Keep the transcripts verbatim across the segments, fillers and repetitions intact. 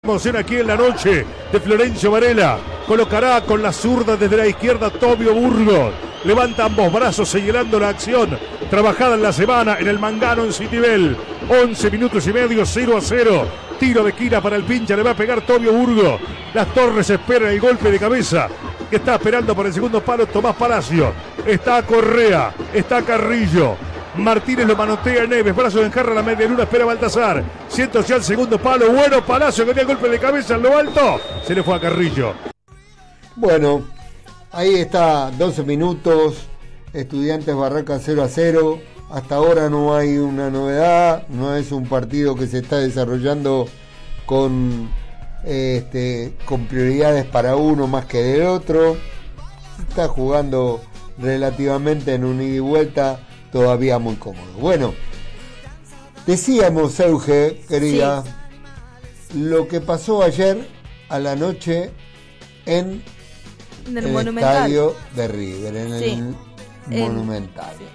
Emoción aquí en la noche de Florencio Varela. Colocará con la zurda desde la izquierda Tobio Burgos. Levanta ambos brazos señalando la acción. Trabajada en la semana en el Mangano en Citibel. once minutos y medio, cero a cero. Tiro de esquina para el pincha, le va a pegar Tobio Burgos. Las Torres esperan el golpe de cabeza que está esperando por el segundo palo Tomás Palacio. Está Correa, está Carrillo. Martínez lo manotea a Neves, brazo en jarra a la media luna, espera Baltasar. Siento ya el segundo palo, bueno Palacio que tiene golpe de cabeza en lo alto. Se le fue a Carrillo. Bueno, ahí está, doce minutos, Estudiantes Barracas cero a cero. Hasta ahora no hay una novedad, no es un partido que se está desarrollando con, este, con prioridades para uno más que del otro. Se está jugando relativamente en un ida y vuelta, todavía muy cómodo. Bueno, decíamos, Euge, querida, sí, lo que pasó ayer a la noche en, en el, el estadio de River, en sí, el en... Monumental. Sí.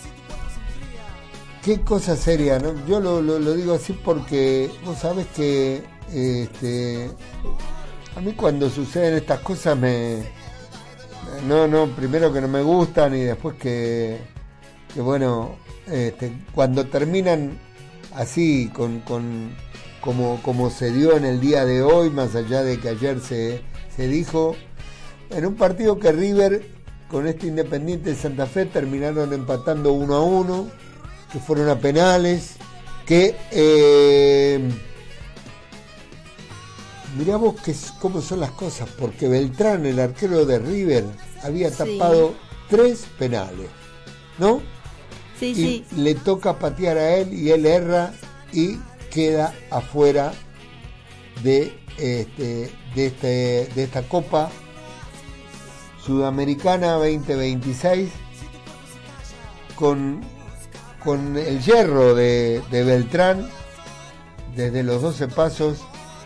Qué cosa seria, ¿no? Yo lo, lo, lo digo así porque vos sabés que este, a mí cuando suceden estas cosas me... No, no, primero que no me gustan y después que, que bueno, este, cuando terminan así, con, con como, como se dio en el día de hoy, más allá de que ayer se, se dijo, en un partido que River con este Independiente de Santa Fe terminaron empatando uno a uno, que fueron a penales, que eh, mirá vos que, cómo son las cosas, porque Beltrán, el arquero de River, había tapado sí. tres penales, ¿no? Sí, y sí. Le toca patear a él y él erra y queda afuera de este de este de esta Copa Sudamericana veinte veintiséis con con el hierro de, de Beltrán desde los doce pasos,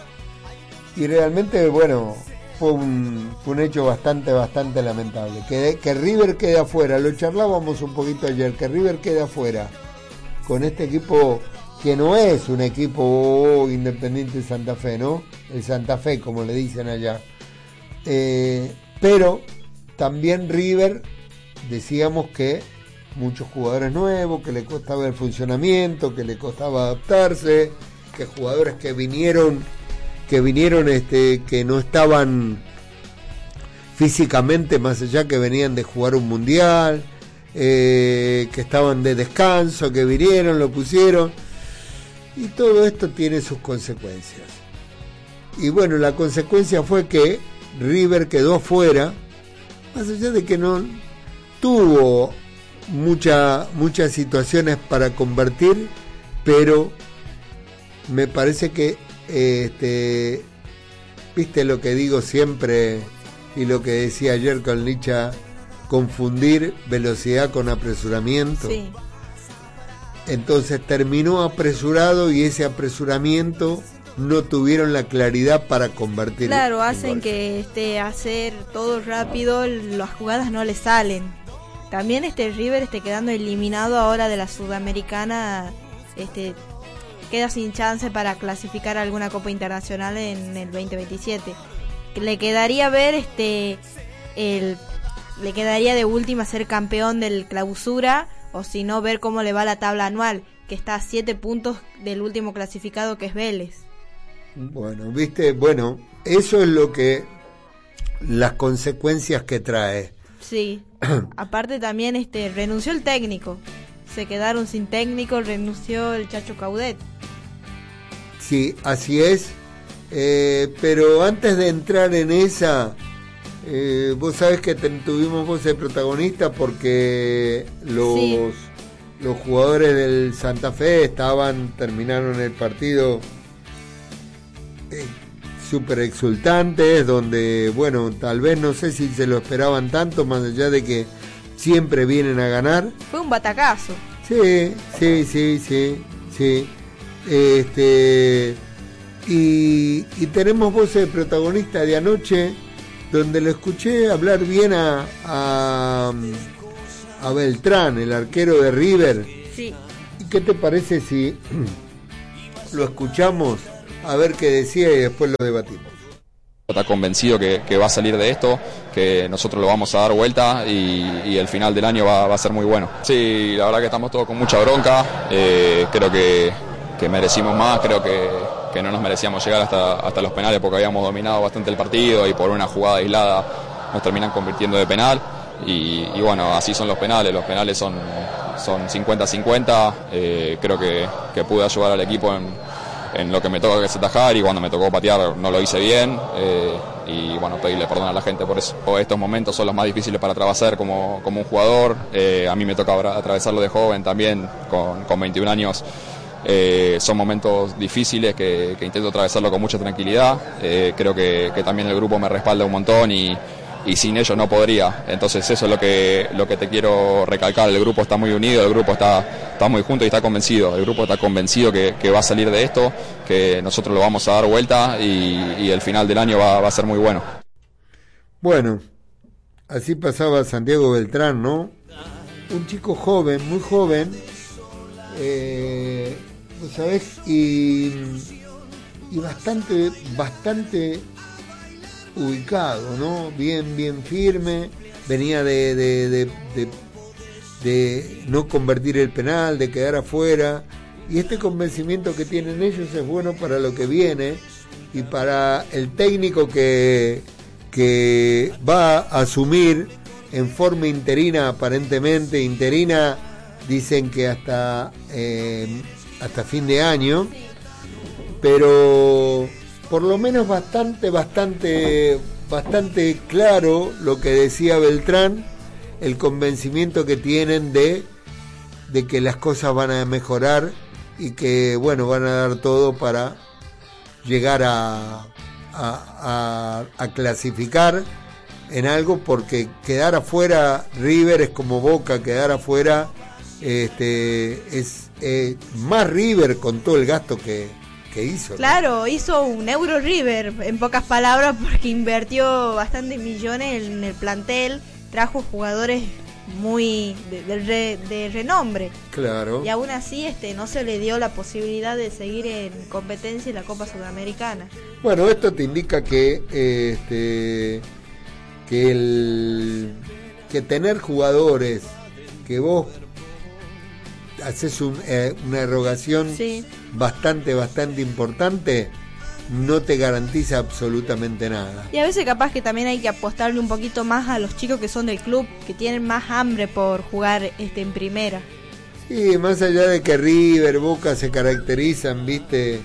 y realmente, bueno, fue un, fue un hecho bastante, bastante lamentable. Que, que River quede afuera, lo charlábamos un poquito ayer, que River quede afuera con este equipo que no es un equipo oh, Independiente de Santa Fe, ¿no? El Santa Fe, como le dicen allá. Eh, pero también River, decíamos que muchos jugadores nuevos, que le costaba el funcionamiento, que le costaba adaptarse, que jugadores que vinieron, que vinieron, este, que no estaban físicamente, más allá que venían de jugar un mundial, eh, que estaban de descanso, que vinieron, lo pusieron, y todo esto tiene sus consecuencias. Y bueno, la consecuencia fue que River quedó fuera, más allá de que no tuvo Mucha, muchas situaciones para convertir, pero me parece que este, viste lo que digo siempre y lo que decía ayer con Licha, confundir velocidad con apresuramiento. Sí. Entonces terminó apresurado y ese apresuramiento no tuvieron la claridad para convertir. Claro, hacen que este, hacer todo rápido, las jugadas no le salen. También este River este quedando eliminado ahora de la Sudamericana, este queda sin chance para clasificar a alguna Copa Internacional en el veinte veintisiete. Le quedaría ver este el le quedaría de última ser campeón del Clausura, o si no ver cómo le va la tabla anual, que está a siete puntos del último clasificado, que es Vélez. Bueno, viste, bueno, eso es lo que las consecuencias que trae. Sí. Aparte también este renunció el técnico. Se quedaron sin técnico, renunció el Chacho Caudet. Sí, así es. Eh, pero antes de entrar en esa, eh, vos sabés que ten, tuvimos voz de protagonista porque los, sí. los jugadores del Santa Fe estaban, terminaron el partido eh, súper exultantes, donde, bueno, tal vez no sé si se lo esperaban tanto, más allá de que siempre vienen a ganar. Fue un batacazo. Sí, sí, sí, sí, sí. Este, y, y tenemos voces de protagonista de anoche, donde lo escuché hablar bien a, a, a Beltrán, el arquero de River. Sí. ¿Y qué te parece si lo escuchamos a ver qué decía y después lo debatimos. Está convencido que, que va a salir de esto, que nosotros lo vamos a dar vuelta y, y el final del año va, va a ser muy bueno. Sí, la verdad que estamos todos con mucha bronca, eh, creo que, que merecimos más, creo que, que no nos merecíamos llegar hasta, hasta los penales porque habíamos dominado bastante el partido y por una jugada aislada nos terminan convirtiendo de penal y, y bueno, así son los penales, los penales son, son cincuenta cincuenta, eh, creo que, que pude ayudar al equipo en en lo que me toca que es atajar y cuando me tocó patear no lo hice bien eh, y bueno, pedirle perdón a la gente por eso. Estos momentos son los más difíciles para atravesar como, como un jugador, eh, a mí me toca atravesarlo de joven también, con, con veintiún años, eh, son momentos difíciles que, que intento atravesarlo con mucha tranquilidad, eh, creo que, que también el grupo me respalda un montón y y sin ellos no podría, entonces eso es lo que lo que te quiero recalcar, el grupo está muy unido, el grupo está, está muy junto y está convencido, el grupo está convencido que, que va a salir de esto, que nosotros lo vamos a dar vuelta y, y el final del año va, va a ser muy bueno. Bueno, así pasaba Santiago Beltrán, ¿no? Un chico joven, muy joven, eh, ¿sabés? Y, y bastante, bastante ubicado, ¿no? Bien, bien firme, venía de, de, de, de, de no convertir el penal, de quedar afuera, y este convencimiento que tienen ellos es bueno para lo que viene y para el técnico que, que va a asumir en forma interina, aparentemente interina, dicen que hasta, eh, hasta fin de año, pero por lo menos bastante, bastante, bastante claro lo que decía Beltrán, el convencimiento que tienen de, de que las cosas van a mejorar y que, bueno, van a dar todo para llegar a, a, a, a clasificar en algo, porque quedar afuera River es como Boca, quedar afuera este, es eh, más River con todo el gasto que hizo, claro, ¿no? Hizo un Euro River, en pocas palabras, porque invirtió bastantes millones en el plantel, trajo jugadores muy de, de, re, de renombre. Claro. Y aún así este no se le dio la posibilidad de seguir en competencia en la Copa Sudamericana. Bueno, esto te indica que este que el que tener jugadores que vos haces un, eh, una erogación sí. bastante, bastante importante, no te garantiza absolutamente nada. Y a veces capaz que también hay que apostarle un poquito más a los chicos que son del club, que tienen más hambre por jugar este en primera. Sí, más allá de que River, Boca se caracterizan, viste,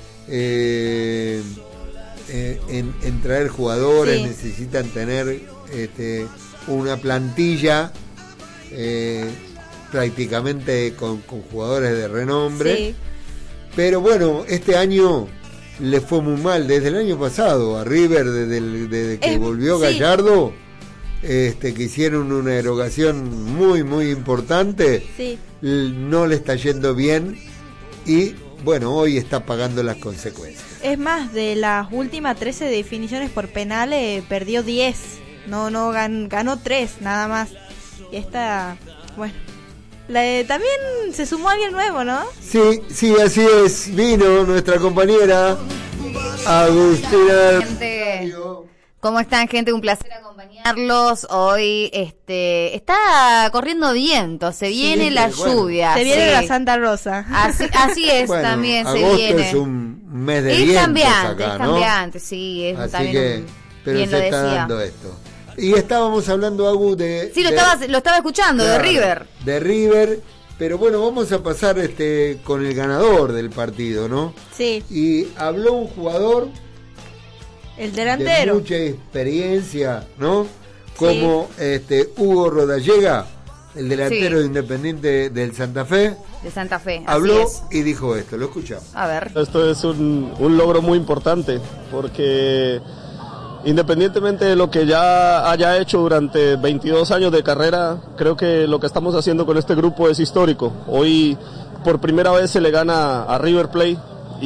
eh, eh, en, en traer jugadores, sí. necesitan tener este, una plantilla eh, prácticamente con, con jugadores de renombre, sí. pero bueno, este año le fue muy mal, desde el año pasado a River, desde, el, desde que eh, volvió sí. Gallardo, este, que hicieron una erogación muy muy importante, sí. no le está yendo bien y bueno, hoy está pagando las consecuencias. Es más, de las últimas trece definiciones por penales perdió diez, no no gan, ganó tres nada más, y esta, bueno, La, también se sumó alguien nuevo, ¿no? Sí, sí, así es. Vino nuestra compañera Agustina. Gente, ¿cómo están, gente? Un placer acompañarlos. Hoy este está corriendo viento, se viene sí, la bueno, lluvia. Se viene sí. la Santa Rosa. Así, así es, bueno, también se agosto viene. Es un mes de es vientos cambiante, acá, es ¿no? cambiante, sí. Es así también que, un, pero bien se lo está decía. dando esto. Y estábamos hablando, Agu, de... Sí, lo, de, estaba, lo estaba escuchando, claro, de River. De River, pero bueno, vamos a pasar este con el ganador del partido, ¿no? Sí. Y habló un jugador... El delantero. De mucha experiencia, ¿no? Como sí. este Hugo Rodallega, el delantero sí. Independiente del Santa Fe. De Santa Fe, habló así es. Y dijo esto, lo escuchamos. A ver. Esto es un, un logro muy importante, porque... Independientemente de lo que ya haya hecho durante veintidós años de carrera, creo que lo que estamos haciendo con este grupo es histórico. Hoy por primera vez se le gana a River Plate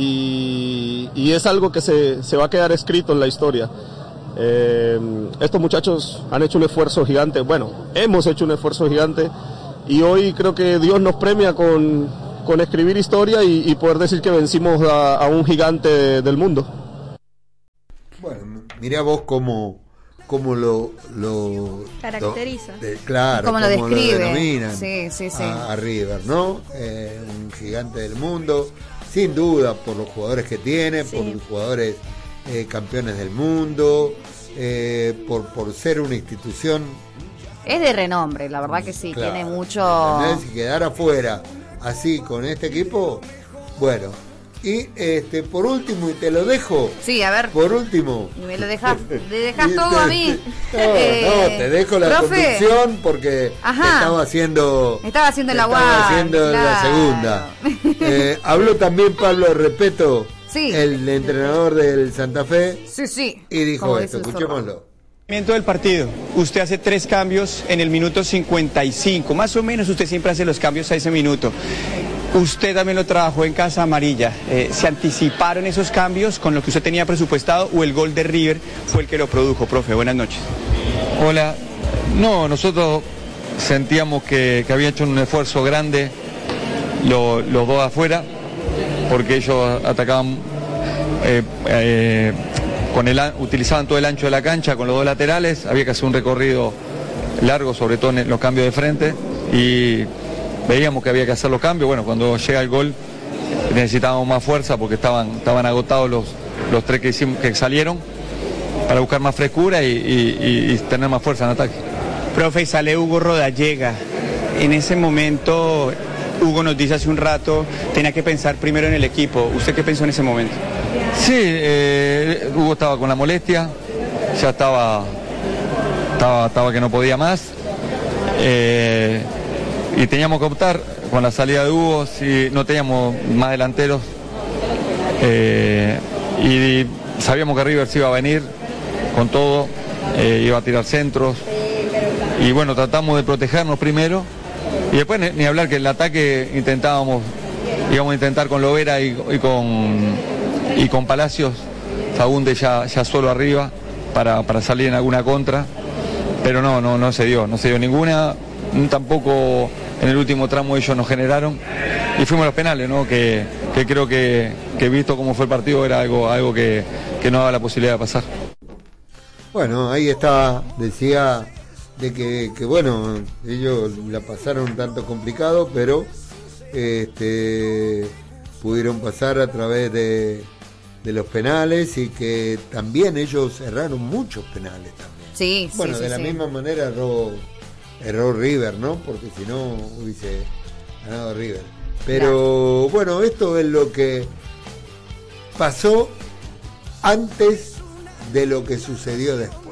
y, y es algo que se, se va a quedar escrito en la historia. Eh, estos muchachos han hecho un esfuerzo gigante, bueno, hemos hecho un esfuerzo gigante y hoy creo que Dios nos premia con, con escribir historia y, y poder decir que vencimos a, a un gigante del mundo. Bueno, mirá vos cómo, cómo lo, lo caracteriza. Lo, de, claro, cómo lo describe. Lo denominan sí, sí, sí. A, a River, ¿no? Eh, un gigante del mundo, sin duda, por los jugadores que tiene, sí. por los jugadores eh, campeones del mundo, eh, por, por ser una institución. Es de renombre, la verdad que sí, claro, tiene mucho. Si quedar afuera así con este equipo, bueno. Y este por último, y te lo dejo. Sí, a ver. Por último. Y me lo dejas, le dejas todo a mí. No, eh, no, te dejo la profe, conducción porque ajá, estaba haciendo. Estaba haciendo la Estaba haciendo claro. la segunda. Eh, habló también Pablo Repeto, sí. el entrenador del Santa Fe. Sí, sí. Y dijo esto, escuchémoslo. Del partido, usted hace tres cambios en el minuto cincuenta y cinco, más o menos usted siempre hace los cambios a ese minuto. Usted también lo trabajó en Casa Amarilla, eh, ¿se anticiparon esos cambios con lo que usted tenía presupuestado o el gol de River fue el que lo produjo? Profe, buenas noches. Hola, no, nosotros sentíamos que, que había hecho un esfuerzo grande lo, los dos afuera, porque ellos atacaban eh, eh, con el, utilizaban todo el ancho de la cancha con los dos laterales, había que hacer un recorrido largo, sobre todo en los cambios de frente, y veíamos que había que hacer los cambios. Bueno, cuando llega el gol necesitábamos más fuerza porque estaban, estaban agotados los, los tres que, hicimos, que salieron, para buscar más frescura y, y, y tener más fuerza en ataque. Profe, sale Hugo Rodallega. En ese momento, Hugo nos dice hace un rato, tenía que pensar primero en el equipo. ¿Usted qué pensó en ese momento? Sí, eh, Hugo estaba con la molestia, ya estaba, estaba, estaba que no podía más. Eh, y teníamos que optar con la salida de Hugo, si no teníamos más delanteros. Eh, y sabíamos que River se iba a venir con todo, eh, iba a tirar centros. Y bueno, tratamos de protegernos primero. Y después ni, ni hablar que el ataque intentábamos, íbamos a intentar con Lovera y, y con y con Palacios, Fagunde ya, ya solo arriba para, para salir en alguna contra, pero no, no, no se dio, no se dio ninguna, tampoco en el último tramo ellos nos generaron y fuimos a los penales, ¿no? que, que creo que, que visto cómo fue el partido era algo, algo que, que nos daba la posibilidad de pasar. Bueno, ahí está, decía de que, que bueno, ellos la pasaron un tanto complicado, pero este pudieron pasar a través de, de los penales y que también ellos erraron muchos penales también. Sí, bueno, sí, de sí, la sí. misma manera erró, erró River, ¿no? Porque si no hubiese ganado River. Pero claro. Bueno, esto es lo que pasó antes de lo que sucedió después.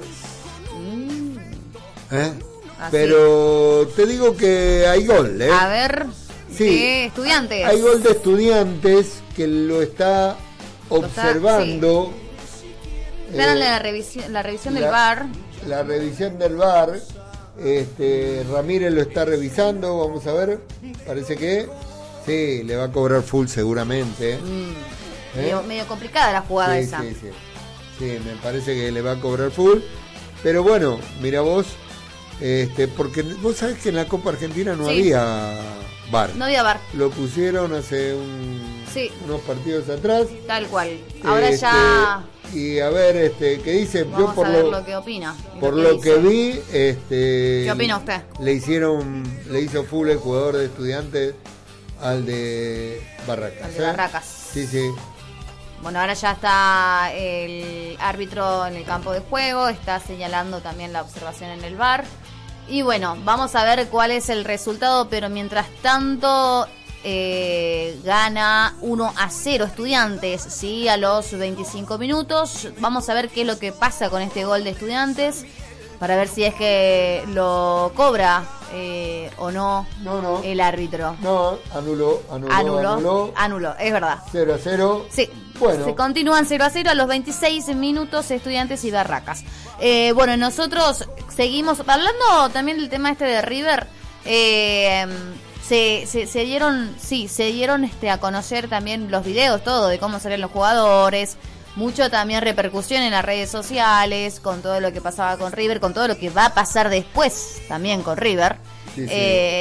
Mm. ¿Eh? Pero te digo que hay gol, ¿eh? A ver, sí, de Estudiantes. Hay gol de Estudiantes que lo está observando. Está, eh, la revisión, la revisión la, del V A R. La revisión del V A R. Este, Ramírez lo está revisando, vamos a ver. Parece que sí, le va a cobrar full seguramente. Mm, ¿Eh? medio, medio complicada la jugada sí, esa. Sí, sí. Sí, me parece que le va a cobrar full. Pero bueno, mira vos. Este, porque vos sabés que en la Copa Argentina no sí. había V A R. No había V A R. Lo pusieron hace un, sí. unos partidos atrás. Tal cual. Ahora este, ya. Y a ver, este, ¿qué dice? Vamos Yo por a ver lo, lo que opina. Por lo, que, lo que vi, este. ¿Qué opina usted? Le hicieron, le hizo full el jugador de Estudiantes al de Barracas. Al de ¿eh? Barracas. Sí, sí. Bueno, ahora ya está el árbitro en el campo de juego, está señalando también la observación en el V A R. Y bueno, vamos a ver cuál es el resultado, pero mientras tanto eh, gana uno a cero Estudiantes, ¿sí? A los veinticinco minutos. Vamos a ver qué es lo que pasa con este gol de Estudiantes, para ver si es que lo cobra eh, o no, no, no el árbitro. No, anuló, anuló, anuló, anuló. Anuló, es verdad. cero a cero. Sí, bueno. Se continúan cero a cero a los veintiséis minutos Estudiantes y Barracas. Eh, bueno, nosotros seguimos hablando también del tema este de River. Eh, se, se, se dieron, sí, se dieron este, a conocer también los videos, todo, de cómo salían los jugadores. Mucho también repercusión en las redes sociales, con todo lo que pasaba con River, con todo lo que va a pasar después también con River. Sí, sí. Eh,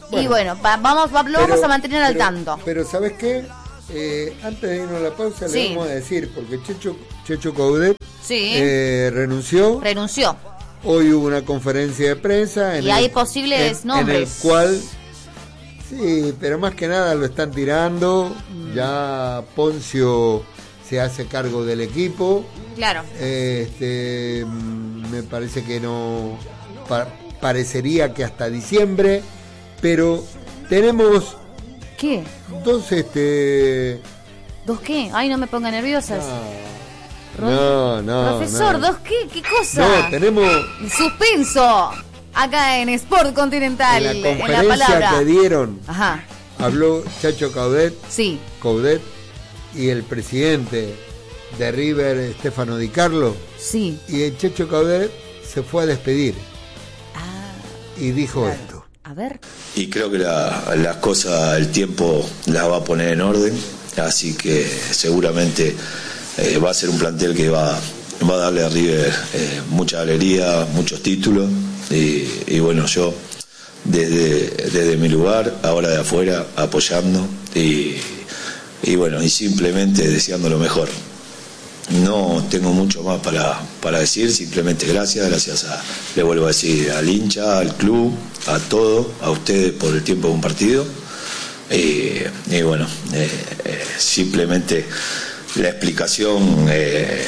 Bueno, y bueno, pa, vamos, va, lo pero, vamos a mantener al pero, tanto. Pero ¿sabes qué? Eh, antes de irnos a la pausa, sí. le vamos a decir, porque Checho, Checho Coudet sí. eh, renunció. Renunció. Hoy hubo una conferencia de prensa. En y el, hay posibles en, nombres. En el cual, sí, pero más que nada lo están tirando. Mm. Ya Poncio se hace cargo del equipo. Claro. Este, me parece que no, pa, parecería que hasta diciembre, pero tenemos ¿qué? Dos este, ¿Dos qué? Ay, no me ponga nerviosas. No, no, no. Profesor, no. ¿dos qué? ¿Qué cosa? No, tenemos suspenso acá en Sport Continental. En la conferencia en la palabra que dieron. Ajá. Habló Chacho Coudet. Sí. Coudet y el presidente de River, Stefano Di Carlo. Sí. Y el Chacho Coudet se fue a despedir. Ah. Y dijo claro. esto. A ver. Y creo que la, las cosas, el tiempo las va a poner en orden, así que seguramente eh, va a ser un plantel que va, va a darle a River eh, mucha alegría, muchos títulos, y, y bueno, yo desde, desde mi lugar, ahora de afuera, apoyando, y, y bueno, y simplemente deseando lo mejor. No tengo mucho más para, para decir, simplemente gracias, gracias a, le vuelvo a decir, al hincha, al club, a todo, a ustedes por el tiempo compartido. Y, y bueno, eh, eh, simplemente la explicación eh,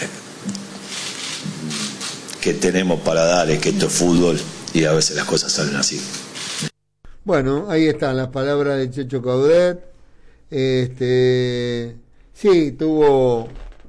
que tenemos para dar es que esto es fútbol y a veces las cosas salen así. Bueno, ahí están las palabras de Checho Coudet. Este, sí, tuvo...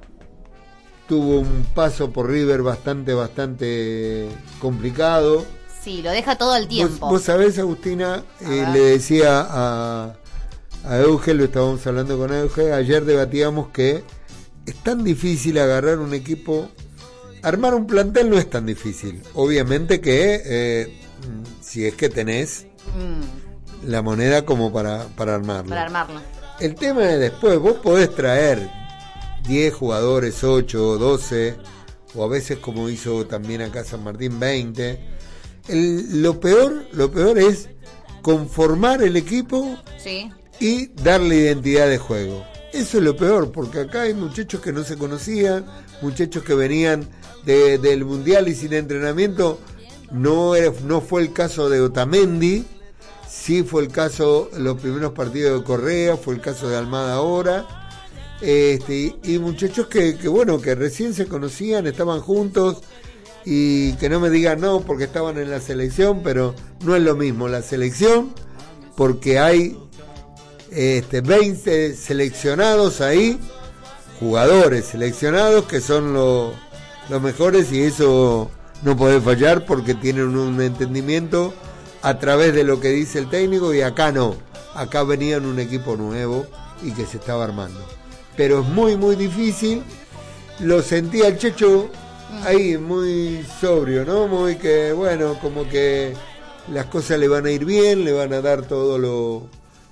tuvo un paso por River bastante, bastante complicado. Sí, lo deja todo el tiempo. Vos, vos sabés, Agustina, eh, le decía a, a Euge, lo estábamos hablando con Euge, ayer debatíamos que es tan difícil agarrar un equipo, armar un plantel no es tan difícil. Obviamente que eh, si es que tenés mm. la moneda como para, para armarlo. Para armarlo. El tema es después, vos podés traer diez jugadores, ocho, doce, o a veces como hizo también acá San Martín, veinte. El, lo peor, lo peor es conformar el equipo sí. y darle identidad de juego. Eso es lo peor, porque acá hay muchachos que no se conocían, muchachos que venían de, del Mundial y sin entrenamiento. No, era, no fue el caso de Otamendi, sí fue el caso, los primeros partidos de Correa, fue el caso de Almada ahora. Este, y muchachos que, que bueno, que recién se conocían, estaban juntos, y que no me digan no porque estaban en la selección, pero no es lo mismo la selección, porque hay este, veinte seleccionados ahí, jugadores seleccionados que son los los mejores, y eso no puede fallar porque tienen un entendimiento a través de lo que dice el técnico, y acá no, acá venían un equipo nuevo y que se estaba armando. Pero es muy muy difícil. Lo sentía el Checho ahí muy sobrio, ¿no? Muy que bueno, como que las cosas le van a ir bien, le van a dar todo lo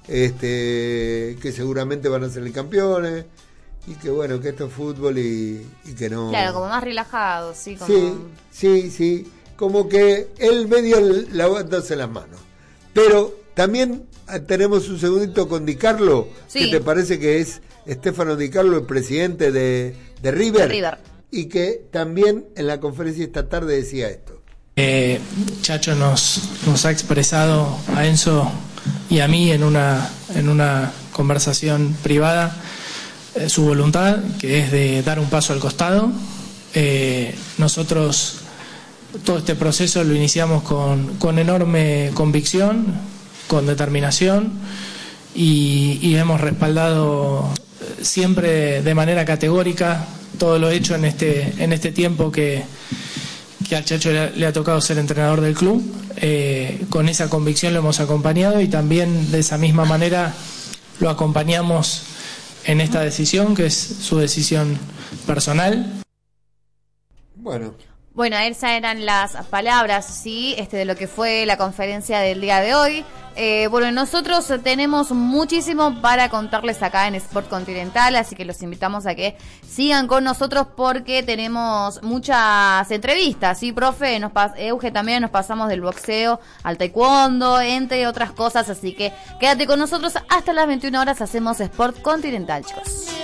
este que seguramente van a ser campeones, y que bueno, que esto es fútbol y, y que no. Claro, como más relajado, sí, como... sí, sí, sí, como que él medio lavándose las manos. Pero también tenemos un segundito con Di Carlo, sí. que te parece que es Stefano Di Carlo, el presidente de, de, River, de River, y que también en la conferencia esta tarde decía esto. Eh, Chacho nos, nos ha expresado a Enzo y a mí en una, en una conversación privada eh, su voluntad, que es de dar un paso al costado. Eh, nosotros todo este proceso lo iniciamos con, con enorme convicción, con determinación, y, y hemos respaldado siempre de manera categórica todo lo hecho en este en este tiempo que, que al Chacho le, le ha tocado ser entrenador del club. Eh, con esa convicción lo hemos acompañado, y también de esa misma manera lo acompañamos en esta decisión, que es su decisión personal. Bueno. Bueno, esas eran las palabras, sí, este, de lo que fue la conferencia del día de hoy. Eh, bueno, nosotros tenemos muchísimo para contarles acá en Sport Continental, así que los invitamos a que sigan con nosotros porque tenemos muchas entrevistas, ¿sí, profe? Nos pas- Euge también nos pasamos del boxeo al taekwondo, entre otras cosas, así que quédate con nosotros hasta las veintiuna horas, hacemos Sport Continental, chicos.